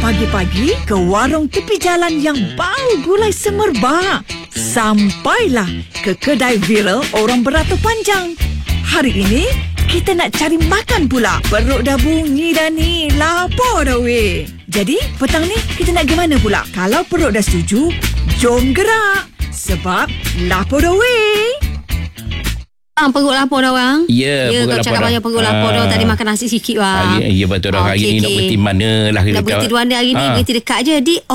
Pagi-pagi ke warung tepi jalan yang bau gulai semerbak. Sampailah ke kedai viral orang beratur panjang. Hari ini kita nak cari makan pula. Perut dah bunyi dah ni. Lapar dah weh. Jadi petang ni kita nak pergi mana pula? Kalau perut dah setuju, jom gerak. Sebab lapar dah weh. Perut lapar dah orang. Ya, kau cakap banyak perut lapar dah. Tadi makan nasi sikit wang. Ya betul dah. Hari ni nak berhenti mana lah. Nak berhenti dua anda hari ni. Berhenti dekat je.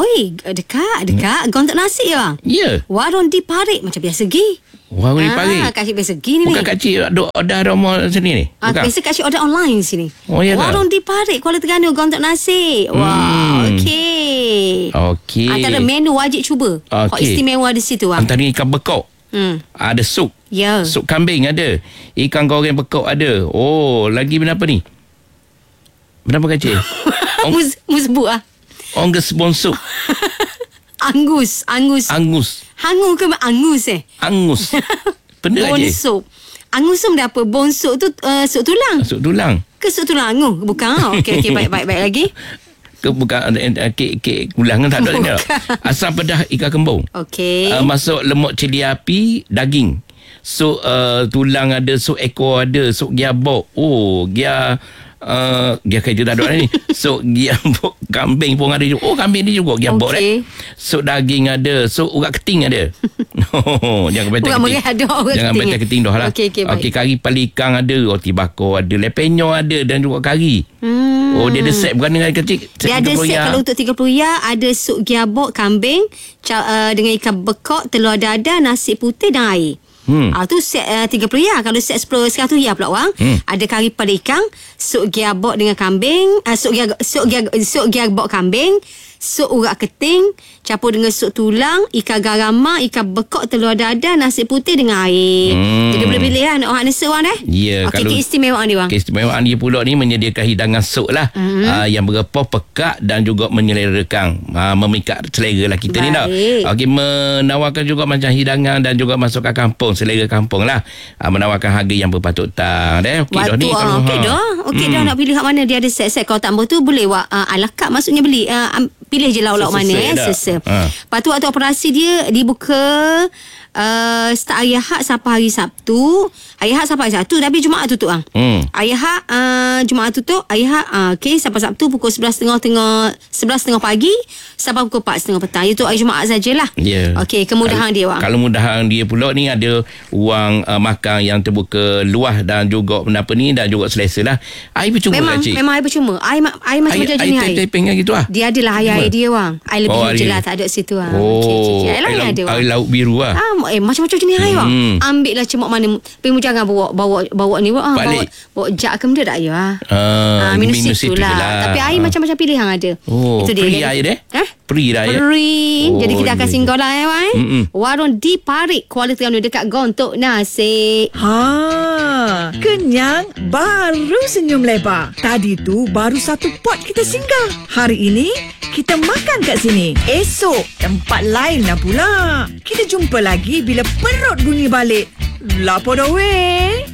Dekat. Gontok nasi wang. Ya. Warung di Parik macam biasa pergi. Warung di Parik. Kak Cik biasa pergi ni. Bukan Kak Cik order rumah sini ni? Biasa Kak Cik order online sini. Oh ya ke? Warung di Parik Kuala Terengganu gontok nasi. Wah, okey. Antara menu wajib cuba. Kau istimewa di situ wang. Antara ikan bekok. Ada sup. Ya. Sup kambing ada. Ikan goreng bekok ada. Oh, lagi apa ni? Berapa Kak Cik? Musbuk ah. Ongges bon sup. Angus. Hangus ke angus Angus. Benda bon je. sup. Angus tu apa? Bon sup tu sup tulang. Sup tulang. Ke sup tulang angus? Bukan. Okey baik lagi. Bukan kek gulang kan tak ada ni. Asam pedas ikan kembung. Okey. Masuk lemak cili api, daging. Sup tulang ada, sup ekor ada, sup giabok. Oh, gia kerja tak ada ni. Sup giabok kambing pun ada. Oh, kambing ni juga giabok sup daging ada, sup urat keting ada. Jangan petai keting. Jangan petai keting dah lah. Okey, kari pali ikan ada, roti bakar ada, lepenyo ada dan juga kari. Oh, dia ada set bukan dengan kecil. Dia ada set kalau untuk 30 ya, ada sup giabok kambing dengan ikan bekok, telur dadar, nasi putih dan air. Tu set 30 ya. Kalau set 10 100 ya pula wang. Ada kari pada ikan, sup giabok dengan kambing, sup giabok kambing, sup urat keting campur dengan sup tulang, ikan garama, ikan bekok, telur dadar, nasi putih dengan air. Jadi boleh pilih lah nak orang nasi wang dah. Ya, kalau keistimewaan dia wang. Keistimewaan dia pula ni menyediakan hidangan sup lah. Yang berapa pekat dan juga menyelerakan, memikat selera lah kita. Baik. Ni dah. Okey, menawarkan juga macam hidangan dan juga masuk ke kampung, selera kampung lah. Menawarkan harga yang berpatutan. Okey dah ni. Okey dah nak pilih hak mana. Dia ada set-set. Kalau tak mahu tu boleh ala carte maksudnya beli. Pilih je lauk-lauk mana sesa. Lepas tu waktu operasi dia dibuka start hari Ahad sampai hari Sabtu. Hari Ahad sampai hari Sabtu, tapi Jumaat tutup ah. Hari Ahad Jumaat tutup, hari Ahad okey sampai Sabtu pukul 11.30 pagi sampai pukul 4.30 petang. Itu hari Jumaat sajalah. Okey, kemudahan dia wang. Kalau mudahan dia pula ni ada wang makan yang terbuka luas dan juga apa ni dan juga selesa lah. Air percuma Cik. Memang air percuma. Air macam jenis air. Air taping gitu lah. Dia adalah air dia wang. Air lebih je lah, tak ada situ lah. Okey. Air laut biru lah. Macam-macam jenis air wang. Ambil lah cemak mana. Tapi jangan bawa ni wang. Bawa jak ke benda tak ya. Minum situ lah. Tapi air macam-macam pilihan ada. Itu dia. Free air deh. Free dah ya. Jadi kita akan singgah lah wang. Warung di Parik Kuala Terengganu dekat gontok nasi. Kenyang baru senyum lebar. Tadi tu baru satu pot kita singgah. Hari ini kita makan kat sini. Esok tempat lain lah pula. Kita jumpa lagi bila perut bunyi balik. Lapar dah weh.